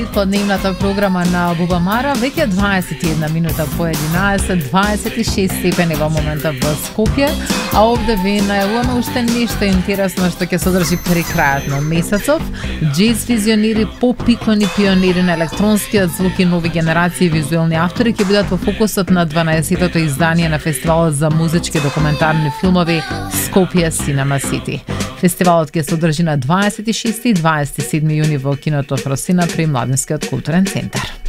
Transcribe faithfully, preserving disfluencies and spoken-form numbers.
По дневната програма на Бубамара веќе дваесет и една минута по единаесет, дваесет и шест степени во моментот во Скопје, а овде ви најавуваме уште нешто интересно што ќе содржи при крајот на месецов. Джез визионери, поп-икони, пионери на електронскиот звук и нови генерации визуелни автори ќе бидат во фокусот на дванаесеттото издание на фестивалот за музички документарни филмови Скопје Cinema City. Фестивалот ќе се одржи на дваесет и шести и дваесет и седми јуни во киното Фросина при Младинскиот културен центар.